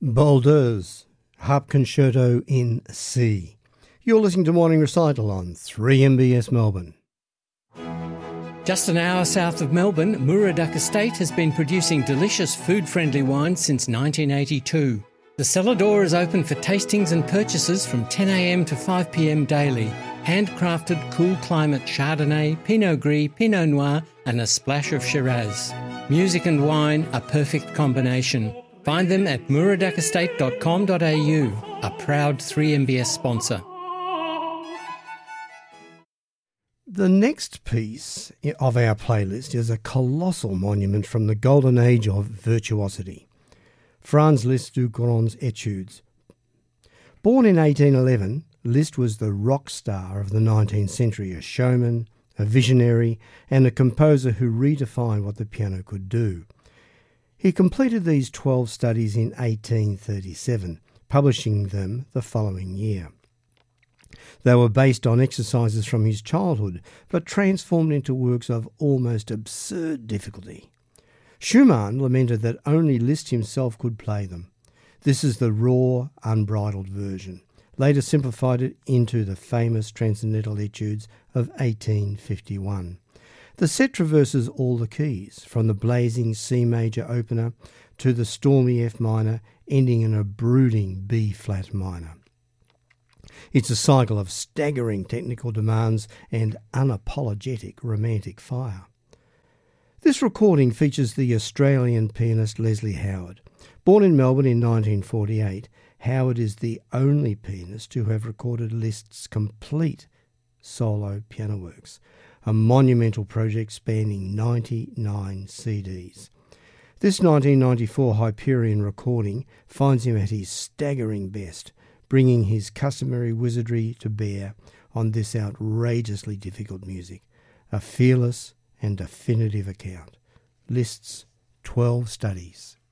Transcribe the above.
Boulders, Harp Concerto in C. You're listening to Morning Recital on 3MBS Melbourne. Just an hour south of Melbourne, Muraduck Estate has been producing delicious food-friendly wines since 1982. The cellar door is open for tastings and purchases from 10 a.m. to 5 p.m. daily. Handcrafted cool climate Chardonnay, Pinot Gris, Pinot Noir and a splash of Shiraz. Music and wine, a perfect combination. Find them at muraduckestate.com.au, a proud 3MBS sponsor. The next piece of our playlist is a colossal monument from the golden age of virtuosity. Franz Liszt du Grands Etudes. Born in 1811, Liszt was the rock star of the 19th century, a showman, a visionary, and a composer who redefined what the piano could do. He completed these 12 studies in 1837, publishing them the following year. They were based on exercises from his childhood, but transformed into works of almost absurd difficulty. Schumann lamented that only Liszt himself could play them. This is the raw, unbridled version, later simplified it into the famous Transcendental Etudes of 1851. The set traverses all the keys, from the blazing C major opener to the stormy F minor, ending in a brooding B flat minor. It's a cycle of staggering technical demands and unapologetic romantic fire. This recording features the Australian pianist Leslie Howard. Born in Melbourne in 1948, Howard is the only pianist to have recorded Liszt's complete solo piano works, a monumental project spanning 99 CDs. This 1994 Hyperion recording finds him at his staggering best, bringing his customary wizardry to bear on this outrageously difficult music, a fearless and definitive account. Liszt's 12 Studies.